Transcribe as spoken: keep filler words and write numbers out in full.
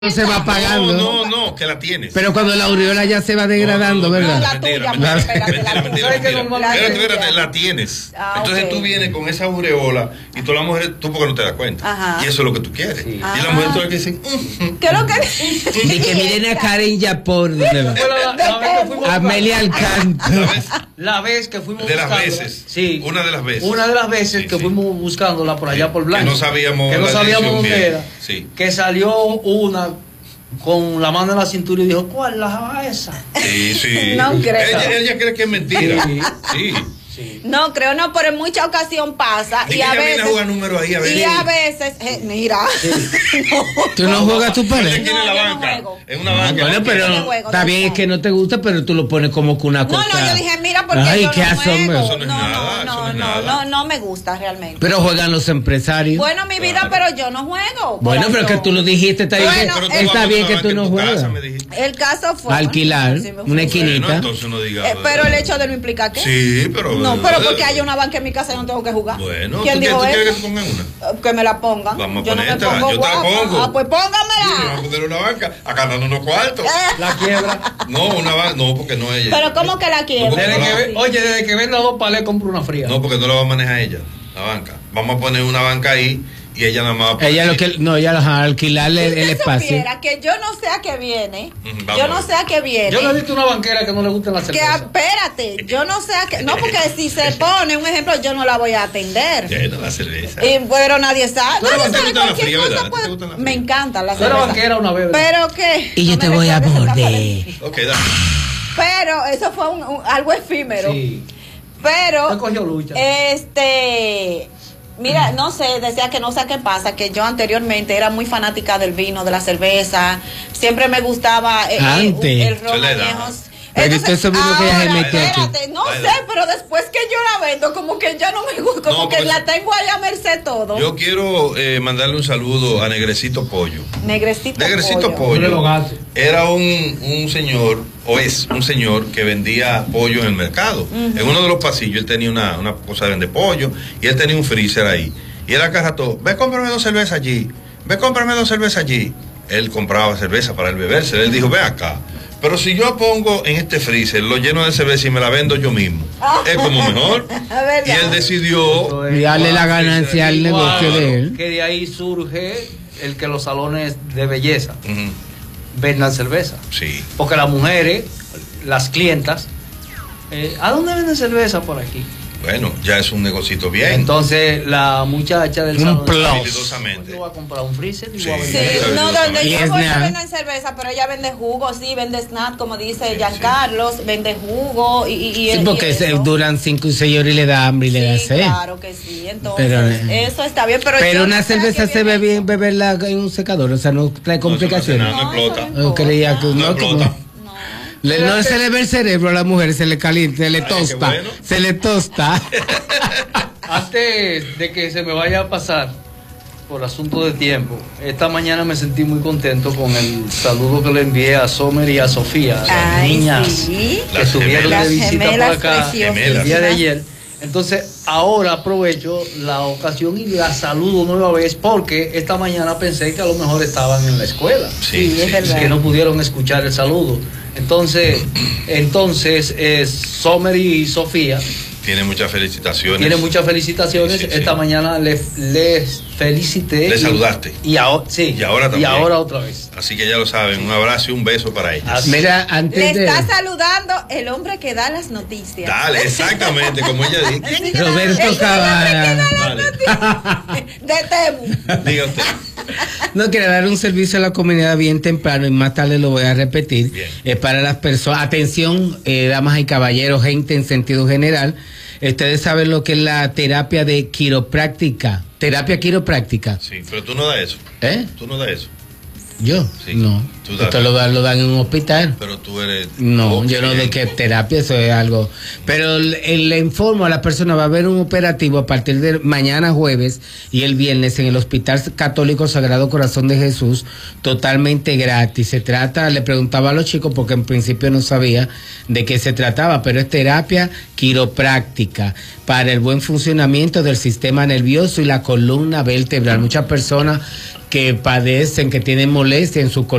se va apagando. No, no, no, que la tienes. Pero cuando la aureola ya se va degradando, no, no, ¿verdad? No, la tuya, mentira, mentira, mentira, mentira, mentira, mentira. La Espérate, tuya. espérate, la tienes. Ah, Entonces okay. tú vienes con esa aureola y tú la mujer, tú porque no te das cuenta. Ajá. Y eso es lo que tú quieres. Sí. Y Ajá. la mujer tú que dice, mm, ¿qué es lo que? Y que miren a Karen Yapor, ¿dónde va? Bueno, la, la vez que fuimos Amelia Alcántara. ¿sabes? La vez que fuimos De las buscándola, veces. Sí. Una de las veces. Una de las veces Sí, que sí. fuimos buscándola por allá por Blanco. Que no sabíamos Que no la sabíamos dirección dónde bien. era. Sí. Que salió una con la mano en la cintura y dijo, ¿cuál la esa? Sí, sí. No creo. Ella, ella cree que es mentira. Sí. Sí. Sí. No, creo no, pero en mucha ocasión pasa. Y Y que a ella viene a veces. jugar número ahí, a ver. Y a veces, eh, mira. ¿Tú no juegas tu Ella pared? quiere No, la yo no banca. juego. En una banca. Bueno, pero Yo juego, está bien, es que no te gusta, pero tú lo pones como que una No, cosa. no, yo dije, mira, porque Ay, yo qué no asombro. juego. Eso no es No, nada, no, eso no, no es no, nada. no, no me gusta realmente. Pero juegan los empresarios. Bueno, mi vida, Claro. pero yo no juego. Bueno, pero que tú lo dijiste, está bien, Bueno, que- Pero tú eh, está vas a bien una que banca tú en no tu casa, juegas. me dijiste. El caso fue. Alquilar Sí, me una fue. esquinita. Bueno, entonces no digas. Eh, pero el hecho de no implica que. Sí, pero. No, pero porque haya una banca en mi casa yo no tengo que jugar. Bueno, ¿tú ¿Quién quieres, dijo tú quieres que eso? te pongan una? Eh, Que me la pongan. Vamos a yo no me ponértela, pongo yo te la guapa. pongo. Ah, pues Sí, me póngamela. van a poner una banca, acá dando unos cuartos. La quiebra. No, una banca, no, porque no ella. Pero ¿cómo que la quiebra? porque Desde no que la- ve- oye, desde que venda dos palés compro una fría. No, porque no la va a manejar ella, la banca. Vamos a poner una banca ahí y ella nada más va a poner- Ella lo que no, ella a alquilarle el, Si el usted espacio. supiera que yo no sé a qué viene, Ujú, vamos yo a no ver. sé a qué viene. Yo no he visto una banquera que no le guste la que cerveza. espérate, yo no sé a qué, no porque si se pone un ejemplo yo no la voy a atender. Llena la cerveza. Y pero nadie sabe. Pero Nadie a ti te sabe gustan las cualquier frías, cosa ¿verdad? ¿A ti te puede- gustan las Me frías? encanta la Tú eres cerveza. banquera una vez. ¿verdad? Pero que Y yo no te me voy a recuerdes esa morder. pared. Ok, dale. Pero eso fue un, un- algo efímero. Sí. Pero Te cogió lucha. este mira, no sé, decía que no sé qué pasa, que yo anteriormente era muy fanática del vino, de la cerveza, siempre me gustaba eh, eh, Antes. el ron Soledad. añejos. Pero usted esos vinos que ella se ahora, metió aquí. espérate, no Ay, sé, dale. pero después que yo la vendo, como que ya no me gusta, como No, que porque- la tengo ahí a merced todo. Yo quiero eh, mandarle un saludo a Negrecito Pollo. Negrecito Negrecito pollo. Pollo Los gatos. era un, un señor, o es un señor que vendía pollo en el mercado. En uno de los pasillos él tenía una, una cosa de vender pollo y él tenía un freezer ahí. Y él acá rato, ve, cómprame dos cervezas allí, ve, cómprame dos cervezas allí. Él compraba cerveza para él beberse. Él dijo, ve acá. Pero si yo pongo en este freezer, lo lleno de cerveza y me la vendo yo mismo, es como mejor. ¿Verdad? Y él decidió. Eso es Y darle igual, la ganancia al igual negocio de él. Que de ahí surge el que los salones de belleza Ujú, vendan cerveza. sí. Porque las mujeres, las clientas, eh, ¿a dónde venden cerveza por aquí? Bueno, ya es un negocito bien. Entonces la muchacha del Un salón plus. dice, Habilidosamente. yo voy a comprar un freezer y Sí. voy a Sí, vender. no, donde Y yo es voy nada. no venden cerveza, pero ella vende jugo, sí, vende snack, como dice Sí, Giancarlos, vende jugo y, y, y- Sí, y porque se eso. duran cinco y seis horas y le da hambre y le da Sí, sed. claro que sí, entonces Pero, eh, eso está bien, pero, Pero yo una no sé a cerveza qué se viene ve bien eso. beberla en un secador, o sea, no trae complicaciones. No, no No, explota. eso Yo creía que No no, explota. como- le- no se le ve el cerebro a la mujer, se le calienta, se le Ay, qué tosta, bueno. se le tosta. Antes de que se me vaya a pasar por asunto de tiempo, esta mañana me sentí muy contento con el saludo que le envié a Somer y a Sofía, las Ay, niñas sí. que Las estuvieron gemelas. de visita por Las acá gemelas el día de preciosísimas. ayer. Entonces, ahora aprovecho la ocasión y la saludo nueva vez porque esta mañana pensé que a lo mejor estaban en la escuela. Sí, Sí, es sí, verdad. Que no pudieron escuchar el saludo. Entonces, entonces eh, Somer y Sofía Tiene muchas felicitaciones. tienen muchas felicitaciones. Sí, sí, sí. Esta mañana les, les felicité. Les y- saludaste. Y, ahora, sí, Y ahora también. Y ahora otra vez. Así que ya lo saben, un abrazo y un beso para ellas. Así. Mira, Le antes de está saludando el hombre que da las noticias. Dale, exactamente, como ella dice. Así que Roberto el hombre que da Cabana. las Dale. noticias. De Temu. Diga usted. No quiero dar un servicio a la comunidad bien temprano y más tarde lo voy a repetir. Bien. Es para las personas, atención, eh, damas y caballeros, gente en sentido general. Ustedes saben lo que es la terapia de quiropráctica. Terapia quiropráctica. Sí, pero tú no das eso. ¿Eh? Tú no das eso. ¿Yo? Sí, No. tú das. Esto lo dan, lo dan en un hospital. Pero tú eres. No, tú yo no de creyente. qué terapia, eso es algo. Pero le, le informo a la persona, va a haber un operativo a partir de mañana jueves y el viernes en el Hospital Católico Sagrado Corazón de Jesús, totalmente gratis. Se trata, le preguntaba a los chicos porque en principio no sabía de qué se trataba, pero es terapia quiropráctica para el buen funcionamiento del sistema nervioso y la columna vertebral. Muchas personas que padecen, que tienen molestia en su